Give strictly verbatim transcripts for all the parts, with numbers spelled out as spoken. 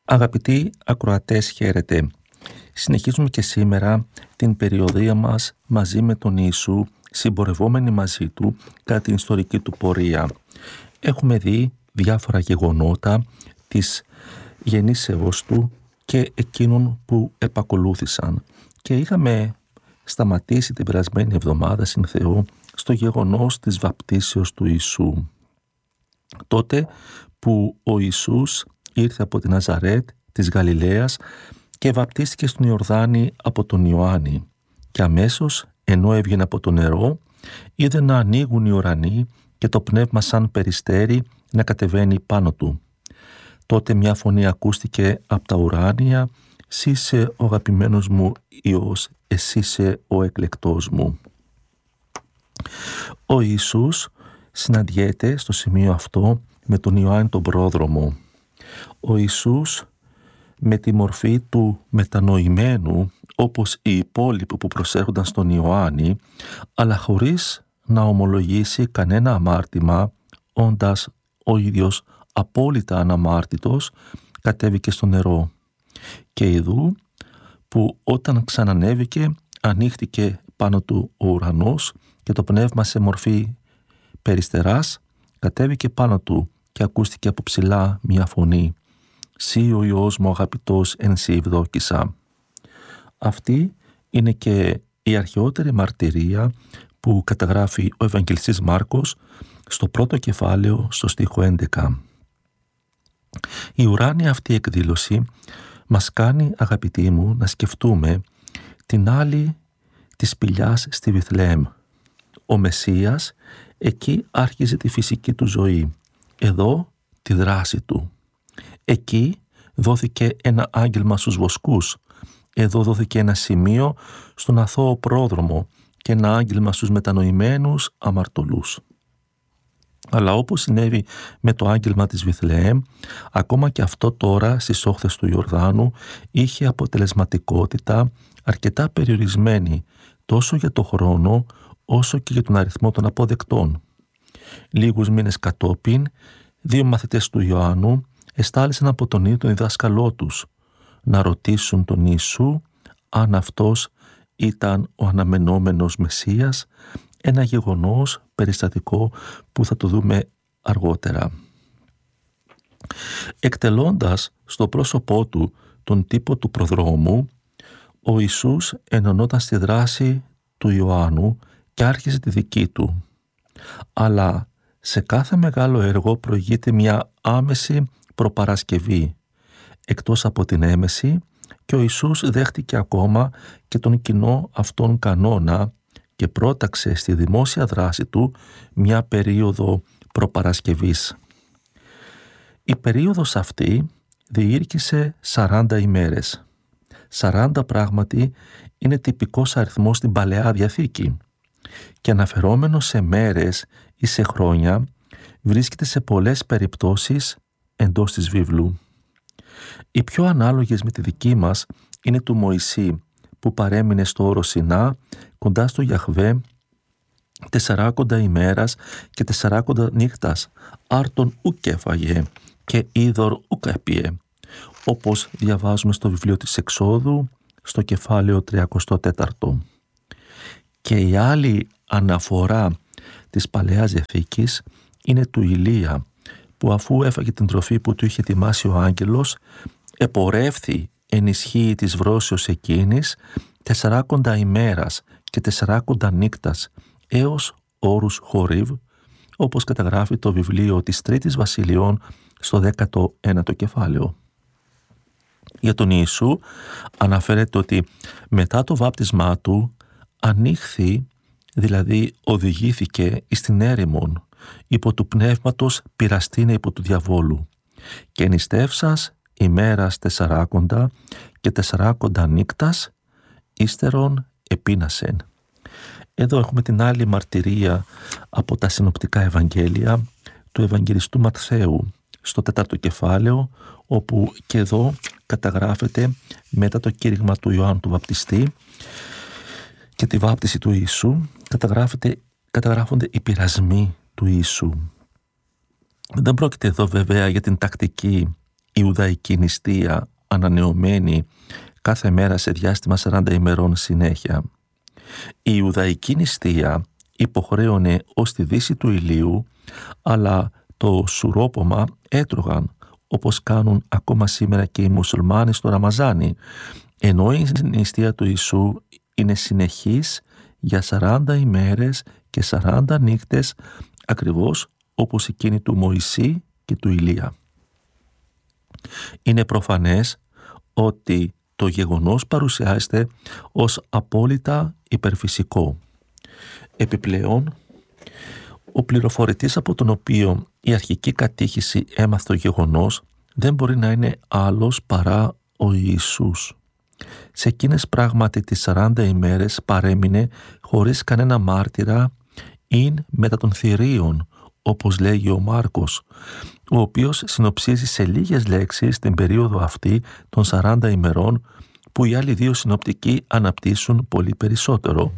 Αγαπητοί ακροατές, χαίρετε. Συνεχίζουμε και σήμερα την περιοδεία μας μαζί με τον Ιησού, συμπορευόμενοι μαζί του κατά την ιστορική του πορεία. Έχουμε δει διάφορα γεγονότα της γεννήσεώς του και εκείνων που επακολούθησαν. Και είχαμε σταματήσει την περασμένη εβδομάδα, συν Θεό, στο γεγονός της βαπτίσεως του Ιησού. Τότε που ο Ιησούς ήρθε από τη Ναζαρέτ της Γαλιλαίας και βαπτίστηκε στον Ιορδάνη από τον Ιωάννη. Και αμέσως, ενώ έβγαινε από το νερό, είδε να ανοίγουν οι ουρανοί και το πνεύμα σαν περιστέρι να κατεβαίνει πάνω του. Τότε μια φωνή ακούστηκε από τα ουράνια: «Συ είσαι ο αγαπημένος μου Υιός, εσύ είσαι ο εκλεκτός μου». Ο Ιησούς συναντιέται στο σημείο αυτό με τον Ιωάννη τον πρόδρομο. Ο Ιησούς με τη μορφή του μετανοημένου, όπως οι υπόλοιποι που προσέρχονταν στον Ιωάννη, αλλά χωρίς να ομολογήσει κανένα αμάρτημα, όντας ο ίδιος απόλυτα αναμάρτητος, κατέβηκε στο νερό. Και ειδού που όταν ξανανέβηκε ανοίχτηκε πάνω του ο ουρανός και το πνεύμα σε μορφή περιστεράς κατέβηκε πάνω του και ακούστηκε από ψηλά μια φωνή: «Συ ο Υιός μου αγαπητός, εν σοι ευδόκησα». Αυτή είναι και η αρχαιότερη μαρτυρία που καταγράφει ο Ευαγγελιστής Μάρκος στο πρώτο κεφάλαιο, στο στίχο έντεκα. Η ουράνια αυτή εκδήλωση μας κάνει, αγαπητοί μου, να σκεφτούμε την άλλη της σπηλιάς στη Βιθλεέμ. Ο Μεσσίας εκεί άρχιζε τη φυσική του ζωή, εδώ τη δράση του. Εκεί δόθηκε ένα άγγελμα στους βοσκούς, εδώ δόθηκε ένα σημείο στον αθώο πρόδρομο και ένα άγγελμα στους μετανοημένους αμαρτωλούς. Αλλά όπως συνέβη με το άγγελμα της Βιθλεέμ, ακόμα και αυτό τώρα στις όχθες του Ιορδάνου είχε αποτελεσματικότητα αρκετά περιορισμένη, τόσο για το χρόνο όσο και για τον αριθμό των αποδεκτών. Λίγους μήνες κατόπιν, δύο μαθητές του Ιωάννου εστάλησαν από τον ίδιο τον διδάσκαλό τους να ρωτήσουν τον Ιησού αν αυτός ήταν ο αναμενόμενος Μεσσίας, ένα γεγονός περιστατικό που θα το δούμε αργότερα. Εκτελώντας στο πρόσωπό του τον τύπο του προδρόμου, ο Ιησούς ενωνόταν στη δράση του Ιωάννου και άρχισε τη δική του. Αλλά σε κάθε μεγάλο έργο προηγείται μια άμεση προπαρασκευή. Εκτός από την έμεση, και ο Ιησούς δέχτηκε ακόμα και τον κοινό αυτόν κανόνα και πρόταξε στη δημόσια δράση του μια περίοδο προπαρασκευής. Η περίοδος αυτή διήρκησε σαράντα ημέρες. σαράντα πράγματι είναι τυπικός αριθμός στην Παλαιά Διαθήκη και αναφερόμενο σε μέρες ή σε χρόνια βρίσκεται σε πολλές περιπτώσεις εντός της βίβλου. Οι πιο ανάλογες με τη δική μας είναι του Μωυσή, που παρέμεινε στο όρο Σινά κοντά στο Ιαχβέ τεσσαράκοντα ημέρας και τεσσαράκοντα νύχτας, άρτον ουκ έφαγε και είδωρ ουκ έπιε, όπως διαβάζουμε στο βιβλίο της Εξόδου στο κεφάλαιο τριάντα τέσσερα. Και η άλλη αναφορά της Παλαιάς Διαθήκης είναι του Ηλία, που αφού έφαγε την τροφή που του είχε ετοιμάσει ο άγγελος, επορεύθη εν ισχύει της βρώσεως εκείνης τεσσαράκοντα ημέρας και τεσσαράκοντα νύκτας έως όρους Χορίβ, όπως καταγράφει το βιβλίο της Τρίτης Βασιλειών στο δέκατο ένατο κεφάλαιο. Για τον Ιησού αναφέρεται ότι μετά το βάπτισμά του ανοίχθη, δηλαδή οδηγήθηκε εις την έρημον, υπό του πνεύματος πειραστήνε υπό του διαβόλου, και νηστεύσας ημέρας τεσσαράκοντα και τεσσαράκοντα νύκτας ύστερον επίνασεν. Εδώ έχουμε την άλλη μαρτυρία από τα συνοπτικά Ευαγγέλια του Ευαγγελιστού Ματθαίου στο τέταρτο κεφάλαιο, όπου και εδώ καταγράφεται μετά το κήρυγμα του Ιωάννου του Βαπτιστή και τη βάπτιση του Ιησού, καταγράφεται, καταγράφονται οι πειρασμοί του Ιησού. Δεν πρόκειται εδώ βέβαια για την τακτική Ιουδαϊκή νηστεία ανανεωμένη κάθε μέρα σε διάστημα σαράντα ημερών συνέχεια. Η Ιουδαϊκή νηστεία υποχρέωνε ως τη δύση του ηλίου, αλλά το σουρόπωμα έτρωγαν, όπως κάνουν ακόμα σήμερα και οι μουσουλμάνοι στο Ραμαζάνι, ενώ η νηστεία του Ιησού είναι συνεχής για σαράντα ημέρες και σαράντα νύχτες, ακριβώς όπως εκείνη του Μωυσή και του Ηλία. Είναι προφανές ότι το γεγονός παρουσιάζεται ως απόλυτα υπερφυσικό. Επιπλέον, ο πληροφορητής από τον οποίο η αρχική κατήχηση έμαθε το γεγονός δεν μπορεί να είναι άλλος παρά ο Ιησούς. Σε εκείνες πράγματι τις σαράντα ημέρες παρέμεινε χωρίς κανένα μάρτυρα ειν μετά των θηρίων, όπως λέγει ο Μάρκος, ο οποίος συνοψίζει σε λίγες λέξεις την περίοδο αυτή των σαράντα ημερών, που οι άλλοι δύο συνοπτικοί αναπτύσσουν πολύ περισσότερο.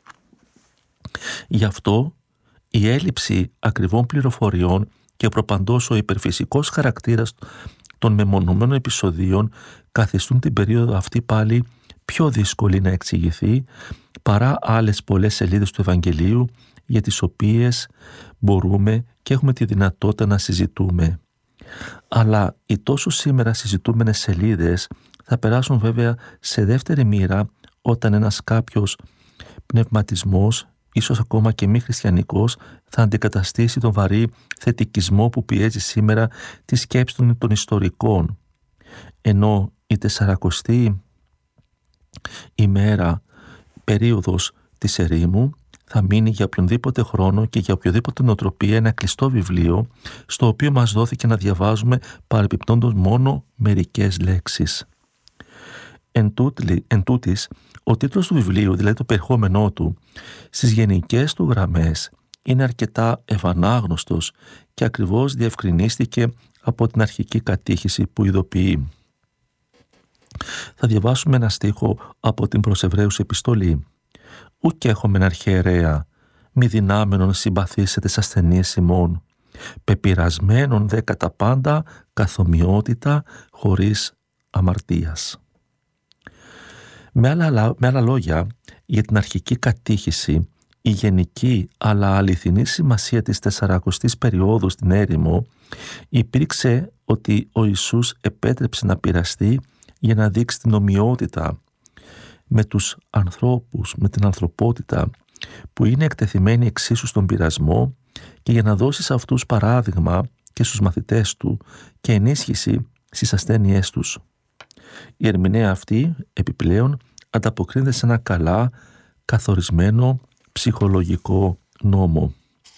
Γι' αυτό η έλλειψη ακριβών πληροφοριών και προπαντός ο υπερφυσικός χαρακτήρας των μεμονωμένων επεισοδίων καθιστούν την περίοδο αυτή πάλι πιο δύσκολη να εξηγηθεί παρά άλλες πολλές σελίδες του Ευαγγελίου, για τις οποίες μπορούμε και έχουμε τη δυνατότητα να συζητούμε. Αλλά οι τόσο σήμερα συζητούμενες σελίδες θα περάσουν βέβαια σε δεύτερη μοίρα όταν ένας κάποιος πνευματισμός, ίσως ακόμα και μη χριστιανικός, θα αντικαταστήσει τον βαρύ θετικισμό που πιέζει σήμερα τη σκέψη των, των ιστορικών. Ενώ η τεσσαρακοστή ημέρα περίοδος της ερήμου θα μείνει για οποιονδήποτε χρόνο και για οποιοδήποτε νοοτροπία ένα κλειστό βιβλίο, στο οποίο μας δόθηκε να διαβάζουμε παρεπιπτόντως μόνο μερικές λέξεις. Εν, τούτλη, εν τούτης, ο τίτλος του βιβλίου, δηλαδή το περιεχόμενό του, στις γενικές του γραμμές είναι αρκετά ευανάγνωστος και ακριβώς διευκρινίστηκε από την αρχική κατήχηση που ειδοποιεί. Θα διαβάσουμε ένα στίχο από την προς Εβραίους επιστολή. «Ουκ έχομεν αρχιερέα, μη δυνάμενον συμπαθήσετε σ' ασθενείς ημών, πεπειρασμένον δε κατά πάντα καθομοιότητα χωρίς αμαρτίας». Με άλλα, με άλλα λόγια, για την αρχική κατήχηση, η γενική αλλά αληθινή σημασία της τεσσαρακοστής περίοδου στην έρημο υπήρξε ότι ο Ιησούς επέτρεψε να πειραστεί για να δείξει την ομοιότητα με τους ανθρώπους, με την ανθρωπότητα που είναι εκτεθειμένη εξίσου στον πειρασμό, και για να δώσει σε αυτούς παράδειγμα και στους μαθητές του και ενίσχυση στις ασθένειές τους. Η ερμηνεία αυτή επιπλέον ανταποκρίνεται σε ένα καλά καθορισμένο ψυχολογικό νόμο.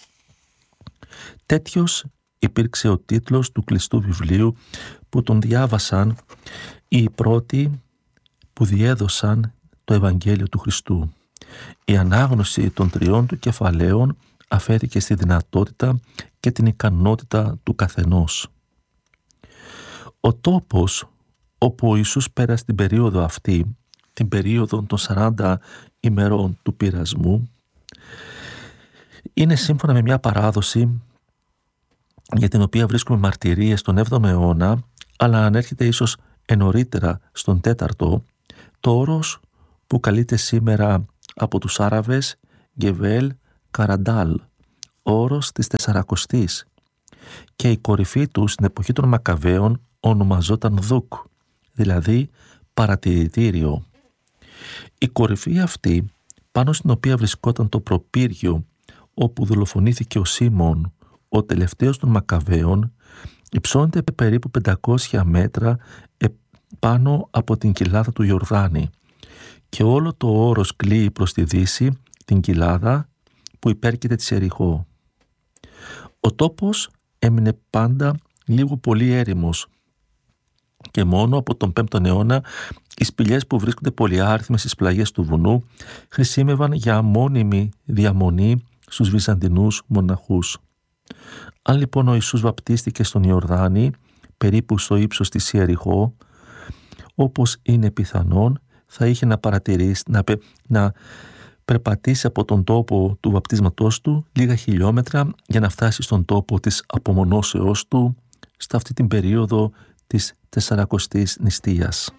Τέτοιος υπήρξε ο τίτλος του κλειστού βιβλίου που τον διάβασαν οι πρώτοι που διέδωσαν το Ευαγγέλιο του Χριστού. Η ανάγνωση των τριών του κεφαλαίων αφέθηκε στη δυνατότητα και την ικανότητα του καθενός. Ο τόπος όπου ο Ιησούς πέρασε την περίοδο αυτή, την περίοδο των σαράντα ημερών του πειρασμού, είναι σύμφωνα με μια παράδοση για την οποία βρίσκουμε μαρτυρίες στον έβδομο αιώνα, αλλά ανέρχεται ίσως ενωρίτερα στον τέταρτο, το όρος που καλείται σήμερα από τους Άραβες Γκεβέλ Καραντάλ, όρος της τεσσαρακοστής, και η κορυφή του στην εποχή των Μακαβαίων ονομαζόταν Δουκ, δηλαδή παρατηρητήριο. Η κορυφή αυτή, πάνω στην οποία βρισκόταν το προπύργιο όπου δολοφονήθηκε ο Σίμων, ο τελευταίος των Μακαβαίων, υψώνεται περίπου πεντακόσια μέτρα πάνω από την κοιλάδα του Ιορδάνη, και όλο το όρος κλείει προς τη δύση την κοιλάδα που υπέρκειται της Ιεριχώ. Ο τόπος έμεινε πάντα λίγο πολύ έρημος και μόνο από τον πέμπτο αιώνα οι σπηλιές που βρίσκονται πολυάριθμες στις πλαγιές του βουνού χρησιμεύαν για μόνιμη διαμονή στους Βυζαντινούς μοναχούς. Αν λοιπόν ο Ιησούς βαπτίστηκε στον Ιορδάνη, περίπου στο ύψος της Ιεριχώ, όπως είναι πιθανόν, θα είχε να παρατηρήσει, να, να περπατήσει από τον τόπο του βαπτίσματός του λίγα χιλιόμετρα για να φτάσει στον τόπο της απομονώσεώς του, σε αυτή την περίοδο της τεσσαρακοστής νηστείας.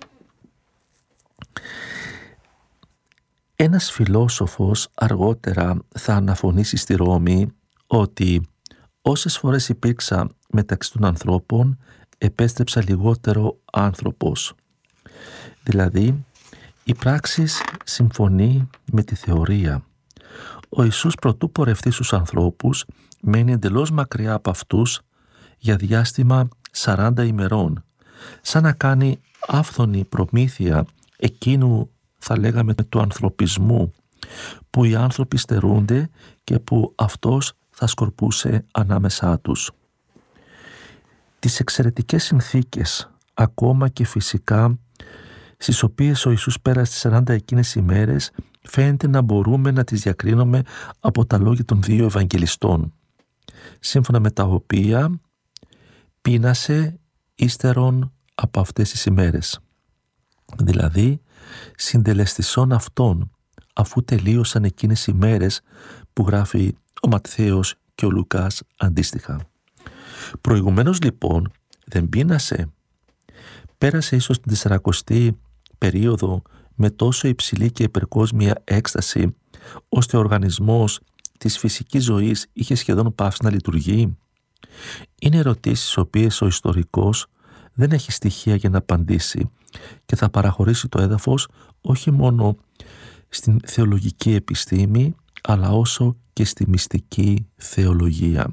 Ένας φιλόσοφος αργότερα θα αναφωνήσει στη Ρώμη ότι όσες φορές υπήρξα μεταξύ των ανθρώπων, επέστρεψα λιγότερο άνθρωπος. Δηλαδή, η πράξη συμφωνεί με τη θεωρία. Ο Ιησούς προτού πορευτεί στους ανθρώπους, μένει εντελώς μακριά από αυτούς για διάστημα σαράντα ημερών, σαν να κάνει άφθονη προμήθεια εκείνου, θα λέγαμε, του ανθρωπισμού, που οι άνθρωποι στερούνται και που αυτός θα σκορπούσε ανάμεσά τους. Τις εξαιρετικές συνθήκες, ακόμα και φυσικά, στις οποίες ο Ιησούς πέρασε τις σαράντα εκείνες ημέρες, φαίνεται να μπορούμε να τις διακρίνουμε από τα λόγια των δύο Ευαγγελιστών, σύμφωνα με τα οποία πείνασε ύστερον από αυτές τις ημέρες. Δηλαδή, συντελεστισών αυτών, αφού τελείωσαν εκείνες οι ημέρες που γράφει ο Ματθαίος και ο Λουκάς αντίστοιχα. Προηγουμένως λοιπόν δεν πείνασε. Πέρασε ίσως την τεσσαρακοστή περίοδο με τόσο υψηλή και υπερκόσμια έκσταση, ώστε ο οργανισμός της φυσικής ζωής είχε σχεδόν πάυσει να λειτουργεί. Είναι ερωτήσεις οποίες ο ιστορικός δεν έχει στοιχεία για να απαντήσει και θα παραχωρήσει το έδαφος όχι μόνο στην θεολογική επιστήμη, αλλά όσο και στη μυστική θεολογία.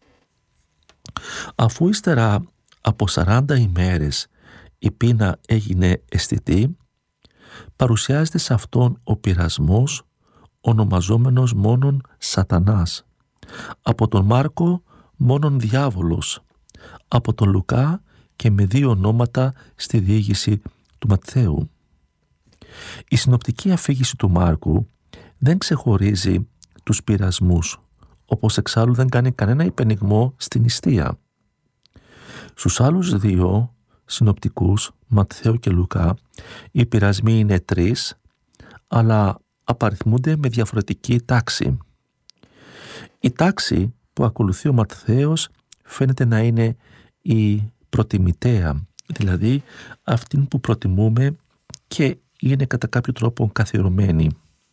Αφού ύστερα από σαράντα ημέρες η πείνα έγινε αισθητή, παρουσιάζεται σε αυτόν ο πειρασμός, ονομαζόμενος μόνον Σατανάς, από τον Μάρκο μόνον διάβολος, από τον Λουκά και με δύο ονόματα στη διήγηση του Ματθαίου. Η συνοπτική αφήγηση του Μάρκου δεν ξεχωρίζει τους πειρασμούς, όπως εξάλλου δεν κάνει κανένα υπενιγμό στην νηστεία. Στους άλλους δύο συνοπτικούς, Ματθαίο και Λουκά, οι πειρασμοί είναι τρεις, αλλά απαριθμούνται με διαφορετική τάξη. Η τάξη που ακολουθεί ο Ματθαίος φαίνεται να είναι η προτιμητέα, δηλαδή αυτήν που προτιμούμε και είναι κατά κάποιο τρόπο καθιερωμένη.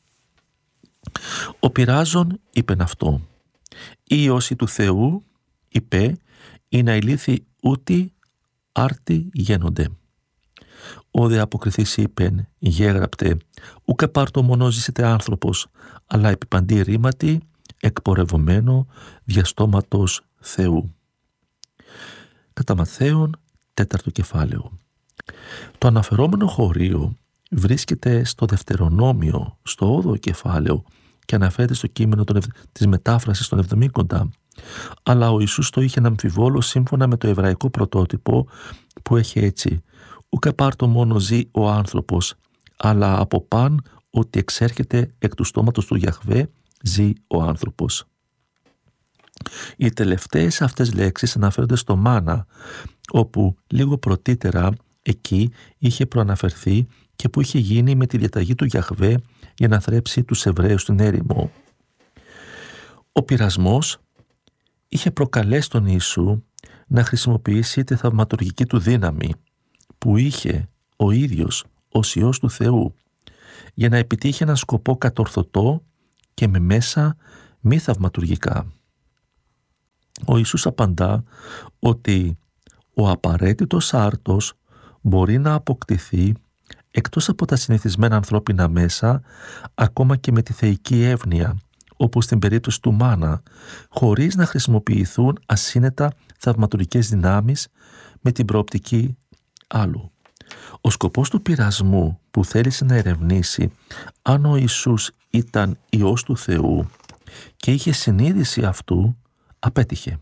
Ο πειράζων είπεν αυτό. Οι Υιός του Θεού, είπε, είναι ηλίθιοι ούτι άρτη γένονται. Ο δε αποκριθής είπεν, γέγραπτε, ουκ επάρτο μονό ζήσετε άνθρωπος, αλλά επί παντή ρήματι εκπορευωμένο διαστόματος Θεού. Κατά Ματθαίον, τέταρτο κεφάλαιο. Το αναφερόμενο χωρίο βρίσκεται στο Δευτερονόμιο, στο όγδοο κεφάλαιο και αναφέρεται στο κείμενο των, της μετάφρασης των Εβδομήκοντα, αλλά ο Ιησούς το είχε να αμφιβόλο σύμφωνα με το εβραϊκό πρωτότυπο που έχει έτσι «Ουκ επάρτο μόνο ζει ο άνθρωπος, αλλά από παν ότι εξέρχεται εκ του στόματος του Γιαχβέ ζει ο άνθρωπος». Οι τελευταίες αυτές λέξεις αναφέρονται στο μάνα, όπου λίγο πρωτήτερα εκεί είχε προαναφερθεί και που είχε γίνει με τη διαταγή του Γιαχβέ για να θρέψει τους Εβραίους στην έρημο. Ο πειρασμός είχε προκαλέσει τον Ιησού να χρησιμοποιήσει τη θαυματουργική του δύναμη που είχε ο ίδιος ως Υιός του Θεού για να επιτύχει έναν σκοπό κατορθωτό και με μέσα μη θαυματουργικά. Ο Ιησούς απαντά ότι ο απαραίτητος άρτος μπορεί να αποκτηθεί εκτός από τα συνηθισμένα ανθρώπινα μέσα, ακόμα και με τη θεϊκή εύνοια, όπως στην περίπτωση του μάνα, χωρίς να χρησιμοποιηθούν ασύνετα θαυματουργικές δυνάμεις με την προοπτική άλλου. Ο σκοπός του πειρασμού που θέλησε να ερευνήσει αν ο Ιησούς ήταν Υιός του Θεού και είχε συνείδηση αυτού, απέτυχε.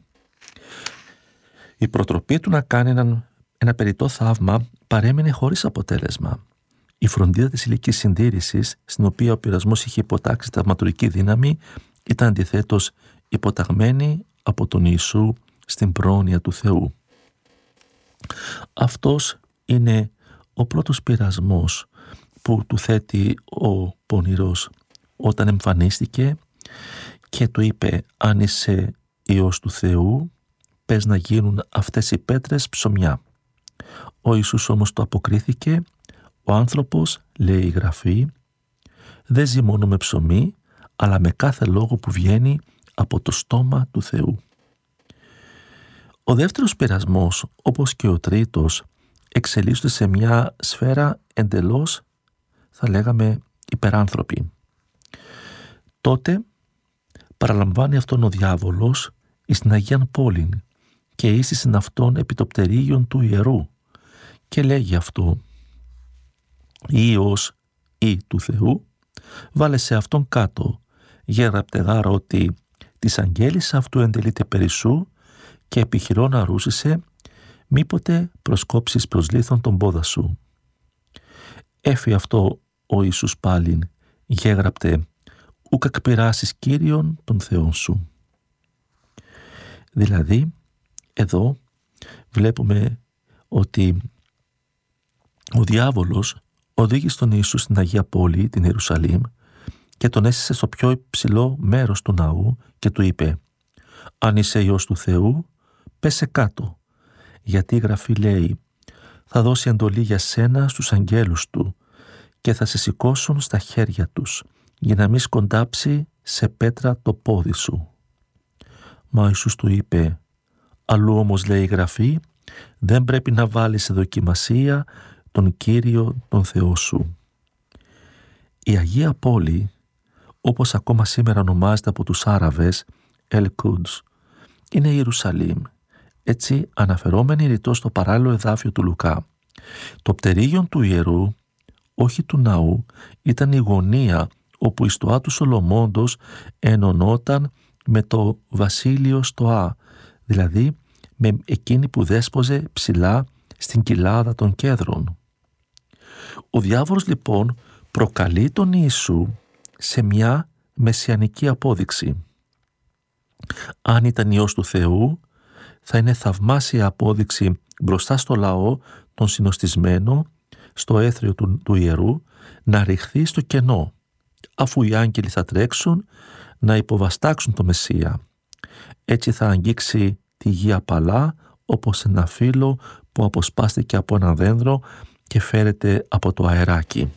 Η προτροπή του να κάνει έναν, ένα περιττό θαύμα παρέμεινε χωρίς αποτέλεσμα. Η φροντίδα της ηλικής συντήρησης, στην οποία ο πειρασμός είχε υποτάξει θαυματουργική δύναμη, ήταν αντιθέτως υποταγμένη από τον Ιησού στην πρόνοια του Θεού. Αυτός είναι ο πρώτος πειρασμός που του θέτει ο πονηρός όταν εμφανίστηκε και του είπε «Αν είσαι Υιός του Θεού, πες να γίνουν αυτές οι πέτρες ψωμιά». Ο Ιησούς όμως το αποκρίθηκε, ο άνθρωπος, λέει η Γραφή, δεν ζει μόνο με ψωμί, αλλά με κάθε λόγο που βγαίνει από το στόμα του Θεού. Ο δεύτερος πειρασμός, όπως και ο τρίτος, εξελίσσονται σε μια σφαίρα εντελώς, θα λέγαμε, υπεράνθρωπη. Τότε παραλαμβάνει αυτόν ο διάβολος εις την Αγίαν Πόλην και ίσησιν αυτόν επί το πτερίγιον του ιερού και λέγει αυτό: «Υιός ή του Θεού, βάλε σε αυτόν κάτω, γέγραπτε γάρα ότι της αγγέλης αυτού εντελείται περισσού και επιχειρώ να ρούσισε, μήποτε προσκόψεις προς λίθον τον πόδα σου». Έφη αυτό ο Ιησούς πάλιν, γέγραπτε «Ουκ εκπειράσεις Κύριον τον Θεόν σου». Δηλαδή, εδώ βλέπουμε ότι ο διάβολος οδήγησε τον Ιησού στην Αγία Πόλη, την Ιερουσαλήμ, και τον έσυσε στο πιο υψηλό μέρος του ναού και του είπε: «Αν είσαι Υιός του Θεού, πέσε κάτω, γιατί η Γραφή λέει, θα δώσει εντολή για σένα στους αγγέλους του και θα σε σηκώσουν στα χέρια τους, για να μην σκοντάψει σε πέτρα το πόδι σου». Μα ο Ιησούς του είπε: «Αλλού όμως λέει η Γραφή, δεν πρέπει να βάλεις σε δοκιμασία τον Κύριο τον Θεό σου». Η Αγία Πόλη, όπως ακόμα σήμερα ονομάζεται από τους Άραβες El-Quds, είναι η Ιερουσαλήμ, έτσι αναφερόμενη ρητός στο παράλληλο εδάφιο του Λουκά. Το πτερίγιον του ιερού, όχι του ναού, ήταν η γωνία όπου η στοά του Σολομώντος ενωνόταν με το βασίλειο στοά, δηλαδή με εκείνη που δέσποζε ψηλά στην κοιλάδα των κέδρων. Ο διάβολος λοιπόν προκαλεί τον Ιησού σε μια μεσιανική απόδειξη. Αν ήταν Υιός του Θεού, θα είναι θαυμάσια απόδειξη μπροστά στο λαό τον συνοστισμένο, στο έθριο του, του ιερού, να ρηχθεί στο κενό, αφού οι άγγελοι θα τρέξουν να υποβαστάξουν το Μεσσία. Έτσι θα αγγίξει τη γη απαλά, όπως ένα φύλλο που αποσπάστηκε από ένα δένδρο και φέρεται από το αεράκι.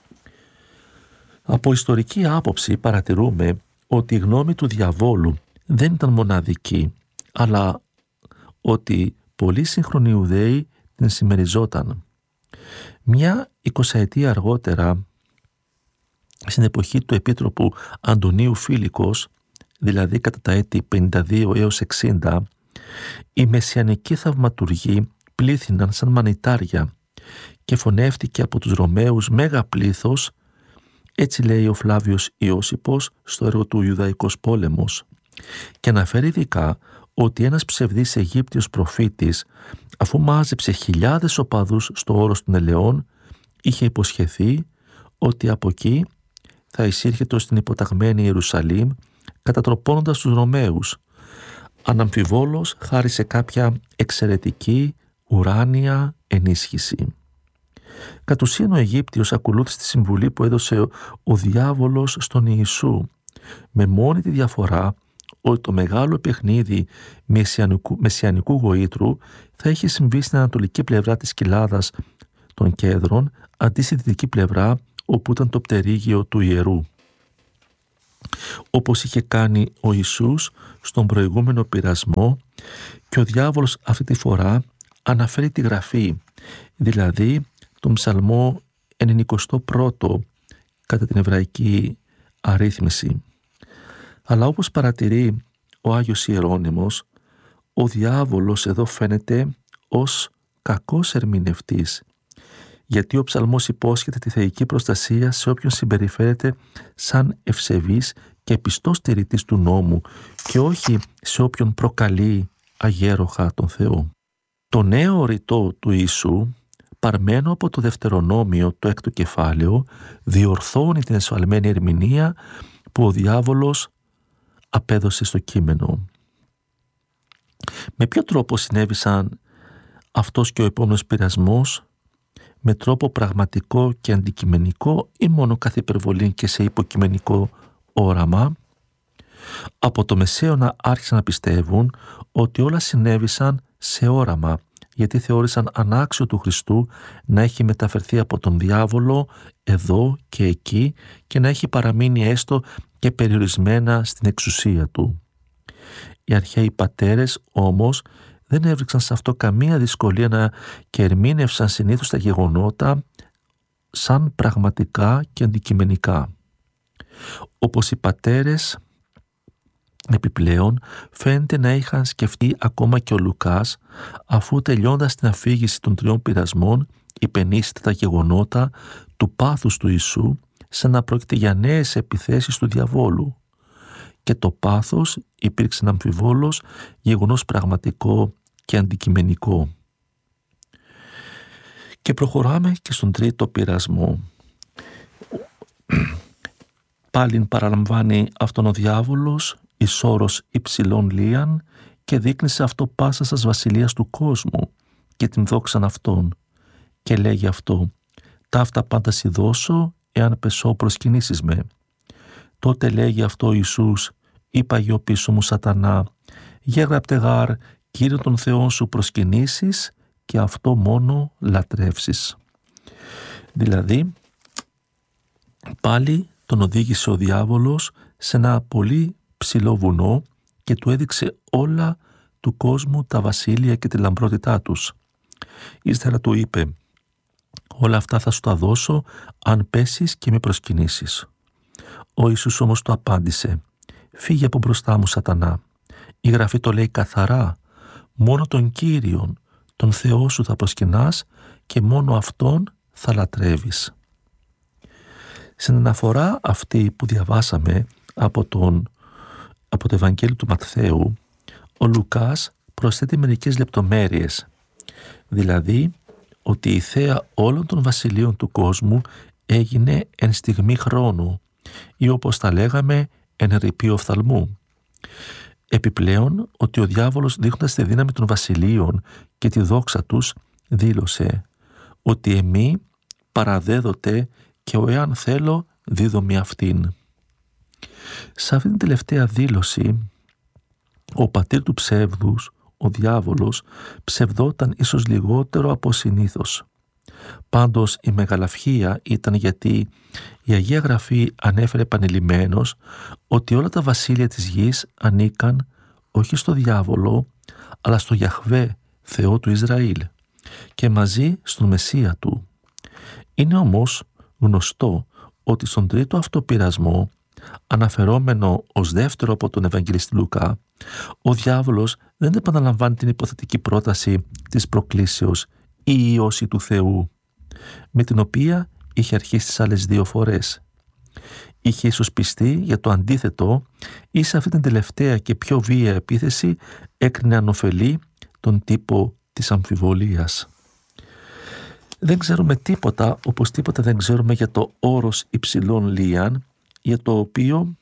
Από ιστορική άποψη παρατηρούμε ότι η γνώμη του διαβόλου δεν ήταν μοναδική, αλλά ότι πολλοί σύγχρονοι Ιουδαίοι την συμμεριζόταν. Μια εικοσαετία αργότερα, στην εποχή του Επίτροπου Αντωνίου Φίλικος, δηλαδή κατά τα έτη πενήντα δύο έως εξήντα, οι μεσιανικοί θαυματουργοί πλήθυναν σαν μανιτάρια και φωνεύτηκε από τους Ρωμαίους μέγα πλήθος, έτσι λέει ο Φλάβιος Ιώσιππος στο έργο του Ιουδαϊκός Πόλεμος, και αναφέρει ειδικά ότι ένας ψευδής Αιγύπτιος προφήτης, αφού μάζεψε χιλιάδες οπαδούς στο όρος των Ελαιών, είχε υποσχεθεί ότι από εκεί θα εισήρχεται στην υποταγμένη Ιερουσαλήμ, κατατροπώνοντας τους Ρωμαίους, αναμφιβόλως χάρη σε κάποια εξαιρετική ουράνια ενίσχυση. Κατ' ουσίαν ο Αιγύπτιος ακολούθησε τη συμβουλή που έδωσε ο διάβολος στον Ιησού, με μόνη τη διαφορά ότι το μεγάλο παιχνίδι μεσιανικού, μεσιανικού γοήτρου θα είχε συμβεί στην ανατολική πλευρά της κοιλάδας των κέδρων, αντί στη δυτική πλευρά όπου ήταν το πτερίγιο του ιερού, όπως είχε κάνει ο Ιησούς στον προηγούμενο πειρασμό, και ο διάβολος αυτή τη φορά αναφέρει τη Γραφή, δηλαδή τον Ψαλμό ενενηκοστό πρώτο κατά την εβραϊκή αρρύθμιση. Αλλά όπως παρατηρεί ο Άγιος Ιερώνυμος, ο διάβολος εδώ φαίνεται ως κακός ερμηνευτής, γιατί ο ψαλμός υπόσχεται τη θεϊκή προστασία σε όποιον συμπεριφέρεται σαν ευσεβής και πιστός τηρητής του νόμου και όχι σε όποιον προκαλεί αγέροχα τον Θεό. Το νέο ρητό του Ιησού, παρμένο από το Δευτερονόμιο, το έκτο κεφάλαιο, διορθώνει την εσφαλμένη ερμηνεία που ο διάβολος απέδωσε στο κείμενο. Με ποιο τρόπο συνέβησαν αυτός και ο επόμενος πειρασμός? Με τρόπο πραγματικό και αντικειμενικό ή μόνο καθ' υπερβολή και σε υποκειμενικό όραμα? Από το Μεσαίωνα άρχισαν να πιστεύουν ότι όλα συνέβησαν σε όραμα, γιατί θεώρησαν ανάξιο του Χριστού να έχει μεταφερθεί από τον διάβολο εδώ και εκεί και να έχει παραμείνει έστω και περιορισμένα στην εξουσία του. Οι αρχαίοι πατέρες όμως δεν έβριξαν σε αυτό καμία δυσκολία να και ερμήνευσαν συνήθως τα γεγονότα σαν πραγματικά και αντικειμενικά. Όπως οι πατέρες, επιπλέον, φαίνεται να είχαν σκεφτεί ακόμα και ο Λουκάς, αφού τελειώντας την αφήγηση των τριών πειρασμών υπενήσεται τα γεγονότα του πάθους του Ιησού σαν να πρόκειται για νέες επιθέσεις του διαβόλου. Και το πάθος υπήρξε αμφιβόλως γεγονός πραγματικό και αντικειμενικό. Και προχωράμε και στον τρίτο πειρασμό. Πάλιν παραλαμβάνει αυτόν ο διάβολος εις όρος υψηλών λίαν και δείχνει σε αυτό πάσα σας βασιλείας του κόσμου και την δόξαν αυτόν και λέγει αυτό: «Ταύτα πάντα σοι δώσω εάν πεσώ προσκυνήσεις με». Τότε λέγει αυτό ο Ιησούς: «Είπα γιο πίσω μου σατανά, γέγραπτε γάρ Κύριο των Θεών σου προσκυνήσεις και αυτό μόνο λατρεύσεις». Δηλαδή πάλι τον οδήγησε ο διάβολος σε ένα πολύ ψηλό βουνό και του έδειξε όλα του κόσμου τα βασίλεια και τη λαμπρότητά τους. Ύστερα του είπε: «Όλα αυτά θα σου τα δώσω αν πέσεις και με προσκυνήσεις». Ο Ιησούς όμως του απάντησε: «Φύγε από μπροστά μου σατανά. Η Γραφή το λέει καθαρά, μόνο τον Κύριον, τον Θεό σου θα προσκυνάς και μόνο Αυτόν θα λατρεύεις». Στην αναφορά αυτή που διαβάσαμε από, τον, από το Ευαγγέλιο του Ματθαίου, ο Λουκάς προσθέτει μερικές λεπτομέρειες, δηλαδή ότι η θέα όλων των βασιλείων του κόσμου έγινε εν στιγμή χρόνου ή όπως τα λέγαμε εν ρηπείο οφθαλμού. Επιπλέον ότι ο διάβολος δείχνοντας τη δύναμη των βασιλείων και τη δόξα τους δήλωσε ότι εμεί παραδέδοτε και ο εάν θέλω δίδομη αυτήν. Σε αυτήν την τελευταία δήλωση ο πατήρ του ψεύδους, ο διάβολος, ψευδόταν ίσως λιγότερο από συνήθως. Πάντως η μεγαλαυχία ήταν γιατί η Αγία Γραφή ανέφερε επανειλημμένως ότι όλα τα βασίλεια της γης ανήκαν όχι στο διάβολο αλλά στο Γιαχβέ, Θεό του Ισραήλ, και μαζί στον Μεσσία του. Είναι όμως γνωστό ότι στον τρίτο αυτό πειρασμό, αναφερόμενο ως δεύτερο από τον Ευαγγελιστή Λουκά, ο διάβολος δεν επαναλαμβάνει την υποθετική πρόταση της προκλήσεως «Η Υιώση του Θεού», με την οποία είχε αρχίσει τις άλλες δύο φορές. Είχε ίσως πιστεί για το αντίθετο ή σε αυτή την τελευταία και πιο βίαια επίθεση έκρινε ανωφελή τον τύπο της αμφιβολίας. Δεν ξέρουμε τίποτα, όπως τίποτα δεν ξέρουμε για το όρος υψηλών λίαν, για το οποίο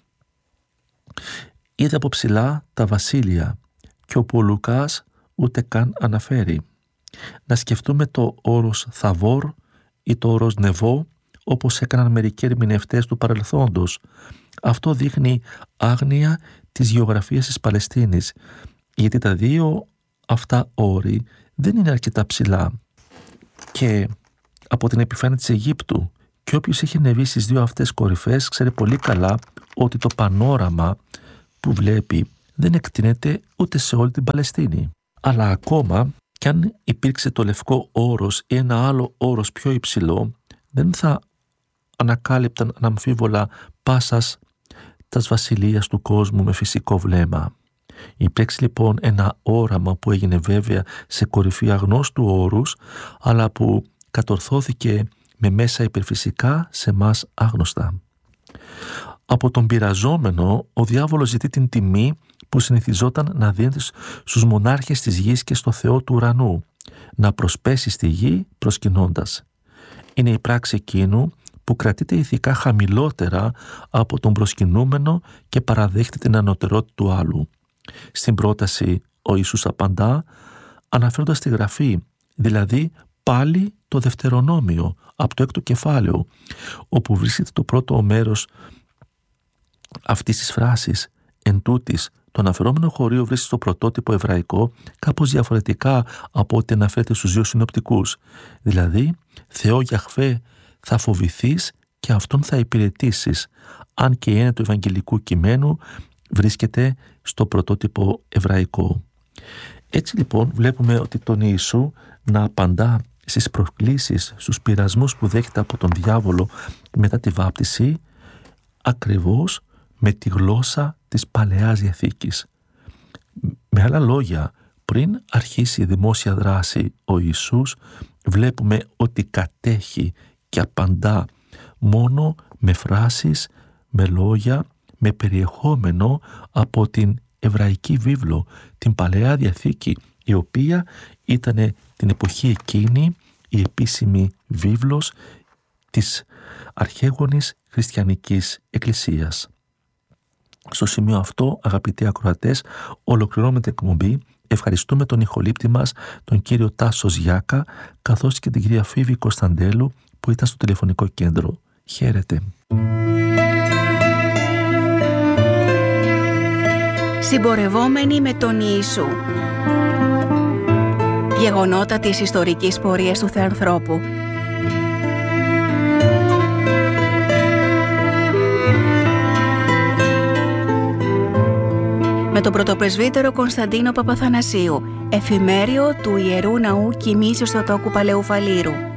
είδε από ψηλά τα βασίλεια και όπου ο Λουκάς ούτε καν αναφέρει. Να σκεφτούμε το όρος Θαβόρ ή το όρος Νεβό, όπως έκαναν μερικοί ερμηνευτές του παρελθόντος. Αυτό δείχνει άγνοια της γεωγραφίας της Παλαιστίνης, γιατί τα δύο αυτά όρη δεν είναι αρκετά ψηλά. Και από την επιφάνεια της Αιγύπτου, και όποιος είχε ανεβεί στις δύο αυτές κορυφές ξέρει πολύ καλά ότι το πανόραμα που βλέπει δεν εκτείνεται ούτε σε όλη την Παλαιστίνη. Αλλά ακόμα κι αν υπήρξε το λευκό όρος ή ένα άλλο όρος πιο υψηλό, δεν θα ανακάλυπταν αναμφίβολα πάσας τας βασιλείας του κόσμου με φυσικό βλέμμα. Υπήρξε λοιπόν ένα όραμα που έγινε βέβαια σε κορυφή αγνώστου όρους, αλλά που κατορθώθηκε με μέσα υπερφυσικά σε μας άγνωστα. Από τον πειραζόμενο ο διάβολος ζητεί την τιμή που συνηθιζόταν να δίνεται στους μονάρχες της γης και στο Θεό του ουρανού, να προσπέσει στη γη προσκυνώντας. Είναι η πράξη εκείνου που κρατείται ηθικά χαμηλότερα από τον προσκυνούμενο και παραδέχεται την ανωτερότητα του άλλου. Στην πρόταση ο Ιησούς απαντά αναφέροντας τη Γραφή, δηλαδή πάλι το Δευτερονόμιο από το έκτο κεφάλαιο, όπου βρίσκεται το πρώτο μέρος αυτής της φράσης. Εν τούτης, το αναφερόμενο χωρίο βρίσκεται στο πρωτότυπο εβραϊκό κάπως διαφορετικά από ό,τι αναφέρεται στους δύο συνοπτικούς. Δηλαδή, Θεό Γιαχβέ θα φοβηθείς και αυτόν θα υπηρετήσεις, αν και η έννοια του ευαγγελικού κειμένου βρίσκεται στο πρωτότυπο εβραϊκό. Έτσι λοιπόν βλέπουμε ότι τον Ιησού να απαντά στις προκλήσεις, στους πειρασμούς που δέχεται από τον διάβολο μετά τη βάπτιση, ακριβώς με τη γλώσσα της Παλαιάς Διαθήκης. Με άλλα λόγια, πριν αρχίσει η δημόσια δράση ο Ιησούς, βλέπουμε ότι κατέχει και απαντά μόνο με φράσεις, με λόγια, με περιεχόμενο από την εβραϊκή βίβλο, την Παλαιά Διαθήκη, η οποία ήταν την εποχή εκείνη η επίσημη βίβλος της αρχαίγονης χριστιανικής εκκλησίας. Στο σημείο αυτό, αγαπητοί ακροατές, ολοκληρώνουμε την εκπομπή. Ευχαριστούμε τον ηχολήπτη μας, τον κύριο Τάσο Γιάκα, καθώς και την κυρία Φίβη Κωνσταντέλου που ήταν στο τηλεφωνικό κέντρο. Χαίρετε. Συμπορευόμενοι με τον Ιησού. Γεγονότα της ιστορικής πορείας του Θεανθρώπου. Με τον πρωτοπρεσβύτερο Κωνσταντίνο Παπαθανασίου, εφημέριο του Ιερού Ναού Κοιμήσεως Θεοτόκου Παλαιού Φαλήρου.